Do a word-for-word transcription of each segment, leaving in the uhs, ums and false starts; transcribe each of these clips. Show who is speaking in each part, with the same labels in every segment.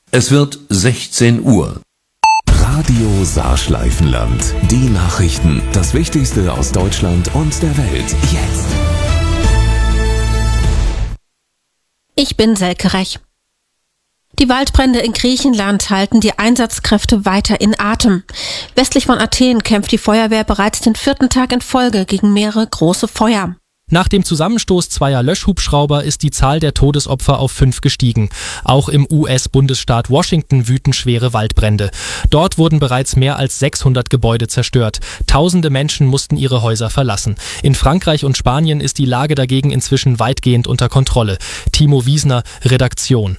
Speaker 1: Es wird sechzehn Uhr.
Speaker 2: Radio Saarschleifenland. Die Nachrichten. Das Wichtigste aus Deutschland und der Welt. Jetzt.
Speaker 3: Ich bin Selke Rech. Die Waldbrände in Griechenland halten die Einsatzkräfte weiter in Atem. Westlich von Athen kämpft die Feuerwehr bereits den vierten Tag in Folge gegen mehrere große Feuer.
Speaker 4: Nach dem Zusammenstoß zweier Löschhubschrauber ist die Zahl der Todesopfer auf fünf gestiegen. Auch im U S-Bundesstaat Washington wüten schwere Waldbrände. Dort wurden bereits mehr als sechshundert Gebäude zerstört. Tausende Menschen mussten ihre Häuser verlassen. In Frankreich und Spanien ist die Lage dagegen inzwischen weitgehend unter Kontrolle. Timo Wiesner, Redaktion.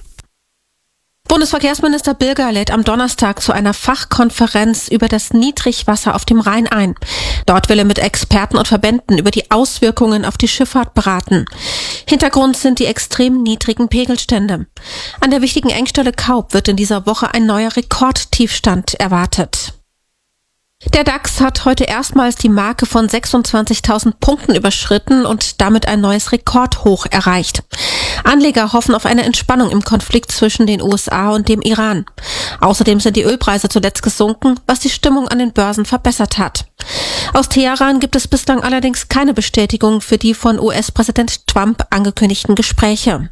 Speaker 3: Bundesverkehrsminister Bilger lädt am Donnerstag zu einer Fachkonferenz über das Niedrigwasser auf dem Rhein ein. Dort will er mit Experten und Verbänden über die Auswirkungen auf die Schifffahrt beraten. Hintergrund sind die extrem niedrigen Pegelstände. An der wichtigen Engstelle Kaub wird in dieser Woche ein neuer Rekordtiefstand erwartet. Der DAX hat heute erstmals die Marke von sechsundzwanzigtausend Punkten überschritten und damit ein neues Rekordhoch erreicht. Anleger hoffen auf eine Entspannung im Konflikt zwischen den U S A und dem Iran. Außerdem sind die Ölpreise zuletzt gesunken, was die Stimmung an den Börsen verbessert hat. Aus Teheran gibt es bislang allerdings keine Bestätigung für die von U S-Präsident Trump angekündigten Gespräche.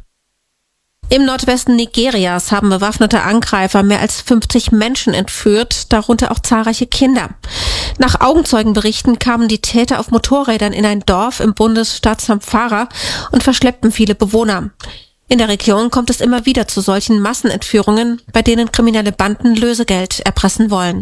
Speaker 3: Im Nordwesten Nigerias haben bewaffnete Angreifer mehr als fünfzig Menschen entführt, darunter auch zahlreiche Kinder. Nach Augenzeugenberichten kamen die Täter auf Motorrädern in ein Dorf im Bundesstaat Zamfara und verschleppten viele Bewohner. In der Region kommt es immer wieder zu solchen Massenentführungen, bei denen kriminelle Banden Lösegeld erpressen wollen.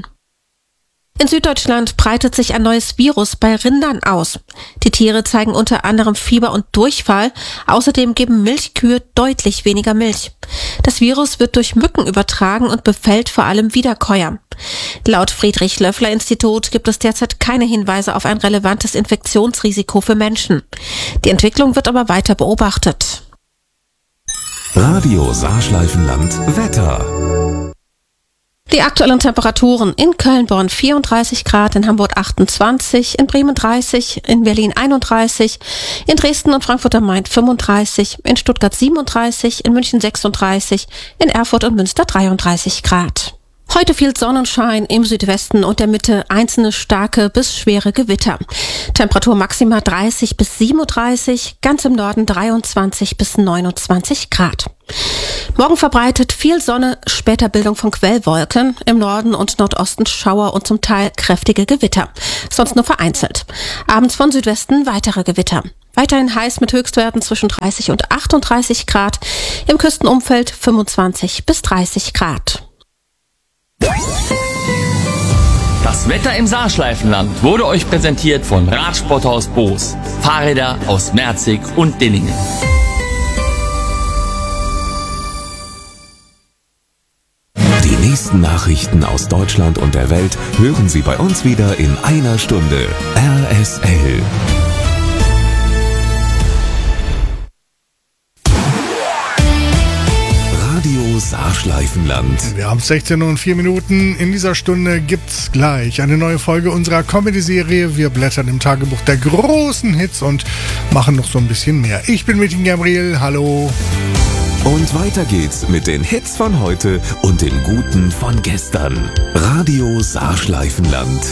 Speaker 3: In Süddeutschland breitet sich ein neues Virus bei Rindern aus. Die Tiere zeigen unter anderem Fieber und Durchfall. Außerdem geben Milchkühe deutlich weniger Milch. Das Virus wird durch Mücken übertragen und befällt vor allem Wiederkäuer. Laut Friedrich-Löffler-Institut gibt es derzeit keine Hinweise auf ein relevantes Infektionsrisiko für Menschen. Die Entwicklung wird aber weiter beobachtet.
Speaker 2: Radio Saarschleifenland Wetter.
Speaker 3: Die aktuellen Temperaturen: in Köln-Bonn vierunddreißig Grad, in Hamburg achtundzwanzig, in Bremen dreißig, in Berlin einunddreißig, in Dresden und Frankfurt am Main fünfunddreißig, in Stuttgart siebenunddreißig, in München sechsunddreißig, in Erfurt und Münster dreiunddreißig Grad. Heute viel Sonnenschein, im Südwesten und der Mitte einzelne starke bis schwere Gewitter. Temperatur maximal dreißig bis siebenunddreißig, ganz im Norden dreiundzwanzig bis neunundzwanzig Grad. Morgen verbreitet viel Sonne, später Bildung von Quellwolken, im Norden und Nordosten Schauer und zum Teil kräftige Gewitter, sonst nur vereinzelt. Abends von Südwesten weitere Gewitter. Weiterhin heiß mit Höchstwerten zwischen dreißig und achtunddreißig Grad, im Küstenumfeld fünfundzwanzig bis dreißig Grad.
Speaker 5: Das Wetter im Saarschleifenland wurde euch präsentiert von Radsporthaus Boos. Fahrräder aus Merzig und Dillingen.
Speaker 2: Die nächsten Nachrichten aus Deutschland und der Welt hören Sie bei uns wieder in einer Stunde. R S L. Radio Saarschleifenland.
Speaker 6: Wir haben sechzehn Uhr und vier Minuten. In dieser Stunde gibt's gleich eine neue Folge unserer Comedy-Serie. Wir blättern im Tagebuch der großen Hits und machen noch so ein bisschen mehr. Ich bin Metin Gabriel. Hallo.
Speaker 2: Und weiter geht's mit den Hits von heute und den guten von gestern. Radio Saarschleifenland.